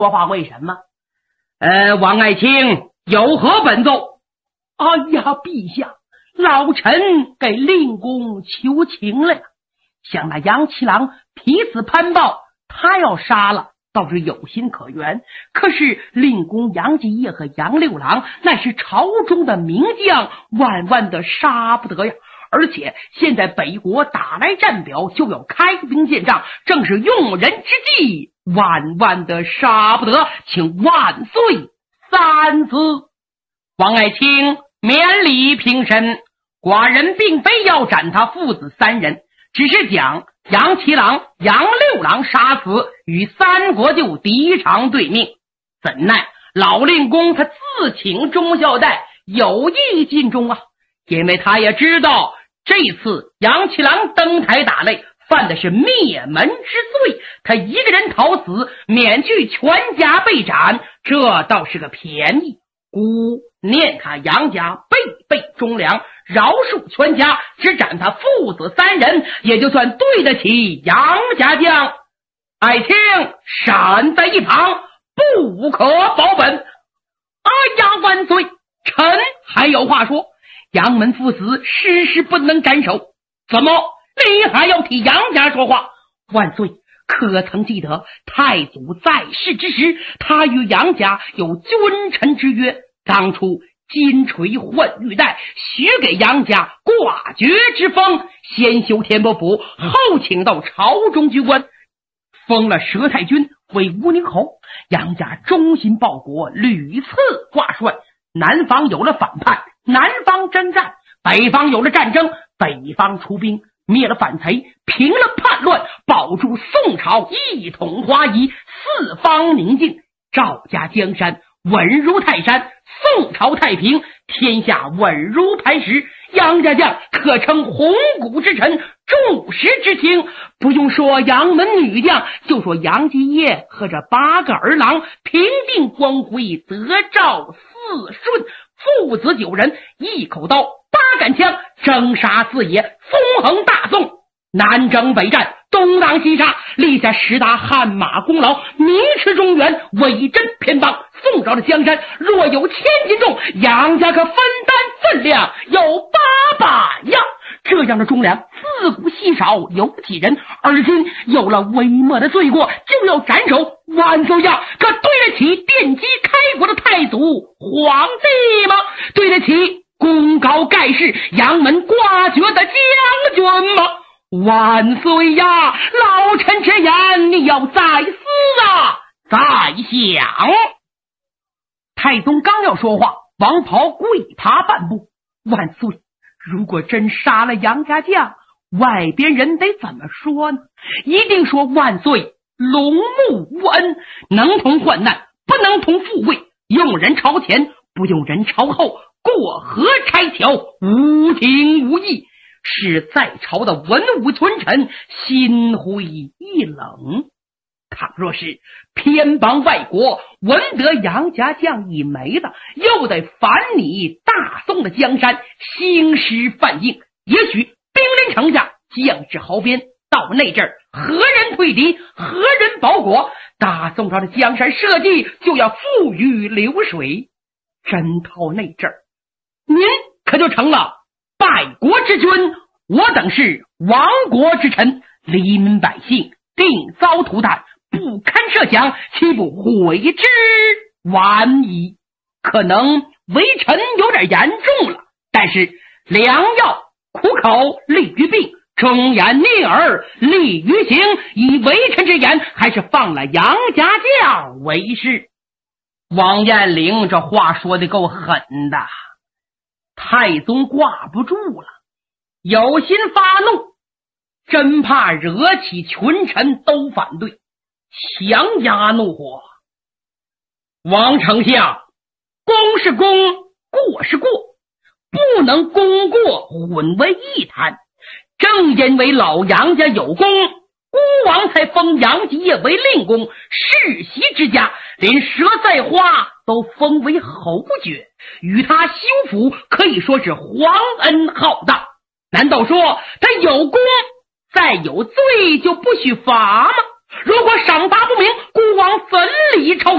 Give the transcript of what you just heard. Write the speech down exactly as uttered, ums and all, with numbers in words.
说话为什么？ 呃，王爱卿有何本奏？ 哎呀，陛下，老臣给令公求情了呀。想那杨七郎皮子攀报，他要杀了倒是有心可原，可是令公杨继业和杨六郎那是朝中的名将，万万的杀不得呀。而且现在北国打来战表，就要开兵见仗，正是用人之际，万万的杀不得，请万岁三思。 王爱卿免礼平身，寡人并非要斩他父子三人，只是讲杨七郎、杨六郎杀死，与三国就敌长对命。怎奈老令公他自请忠孝代，有意尽忠啊，因为他也知道这次杨七郎登台打擂，犯的是灭门之罪，他一个人逃死，免去全家被斩，这倒是个便宜。孤念他杨家辈辈忠良，饶恕全家，只斩他父子三人，也就算对得起杨家将。爱卿闪在一旁，不可保本。 哎呀，万岁，臣还有话说。杨门父子事事不能斩首，怎么你还要替杨家说话？万岁，可曾记得太祖在世之时，他与杨家有君臣之约，当初金锤换玉带，许给杨家挂爵之封，先修天伯府，后请到朝中居官，封了佘太君为乌宁侯。杨家忠心报国，屡次挂帅，南方有了反叛，南方征战，北方有了战争，北方出兵灭了反贼，平了叛乱，保住宋朝一统华夷，四方宁静，赵家江山稳如泰山，宋朝太平，天下稳如磐石。杨家将可称红谷之臣，众矢之情。不用说杨门女将，就说杨继业和这八个儿郎，平定光辉，得诏四顺，父子九人，一口刀，八杆枪，征杀四野，纵横大宋，南征北战，东挡西杀，立下十大汗马功劳，名驰中原，威震偏邦。宋朝的江山若有千斤重，杨家可分担分量有八百呀。这样的忠良自古稀少，有几人？而今有了微末的罪过，就要斩首。万岁呀，可对得起奠基开国的太祖皇帝吗？对得起功高盖世杨门挂爵的将军吗？万岁呀，老臣之言你要再思啊，再想。太宗刚要说话，王袍跪爬半步。万岁，如果真杀了杨家将，外边人得怎么说呢？一定说万岁龙目无恩，能同患难，不能同富贵，用人朝前，不用人朝后，过河拆桥，无情无义，使在朝的文武群臣心灰意冷。倘若是偏邦外国，闻得杨家将已没了，又得反你大宋的江山，兴师犯境，也许兵临城下，将至壕边，到那阵儿何人退敌，何人保国，大宋朝的江山社稷就要付于流水。真到那阵儿，您可就成了败国之君，我等是亡国之臣，黎民百姓定遭涂炭，不堪设想，岂不悔之晚矣？可能为臣有点严重了，但是良药苦口利于病，忠言逆耳利于行，以为臣之言，还是放了杨家将为是。王彦龄这话说的够狠的，太宗挂不住了，有心发怒，真怕惹起群臣都反对，强压怒火。王丞相，功是功，过是过，不能功过混为一谈。正因为老杨家有功，孤王才封杨继业为令公，世袭之家，连佘在花都封为侯爵，与他修府可以说是皇恩浩荡。难道说他有功再有罪就不许罚吗？如果赏罚不明，孤王怎理朝